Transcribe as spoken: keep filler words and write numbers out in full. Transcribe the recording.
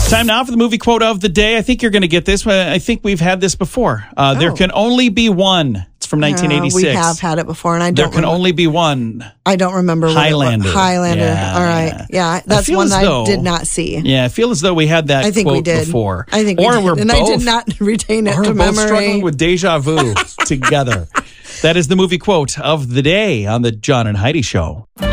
Time now for the movie quote of the day. I think you're going to get this. I think we've had this before. Uh, oh. There can only be one. It's from nineteen eighty-six. Uh, we have had it before, and I don't There can remember. only be one. I don't remember. What Highlander. It was. Highlander. Yeah, All right. yeah. Yeah, that's one that though, I did not see. Yeah, I feel as though we had that I think quote we did. before. I think or we did. We're and both, I did not retain it or to we're both memory. struggling with deja vu together. That is the movie quote of the day on the John and Heidi Show.